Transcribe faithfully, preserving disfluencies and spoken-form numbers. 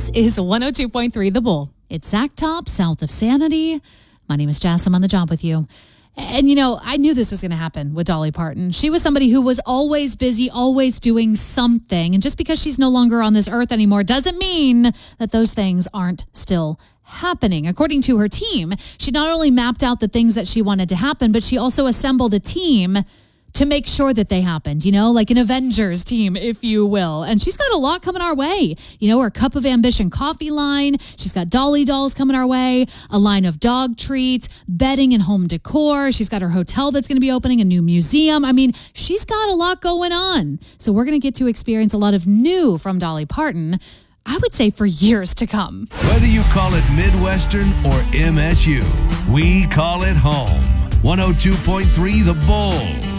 This is one oh two point three The Bull. It's Zach Top, south of Sanity. My name is Jess. I'm on the job with you. And, you know, I knew this was going to happen with Dolly Parton. She was somebody who was always busy, always doing something. And just because she's no longer on this earth anymore doesn't mean that those things aren't still happening. According to her team, she not only mapped out the things that she wanted to happen, but she also assembled a team to make sure that they happened, you know, like an Avengers team, if you will. And she's got a lot coming our way. You know, her Cup of Ambition coffee line. She's got Dolly dolls coming our way, a line of dog treats, bedding and home decor. She's got her hotel that's going to be opening, a new museum. I mean, she's got a lot going on. So we're going to get to experience a lot of new from Dolly Parton, I would say for years to come. Whether you call it Midwestern or M S U, we call it home. one oh two point three The Bull.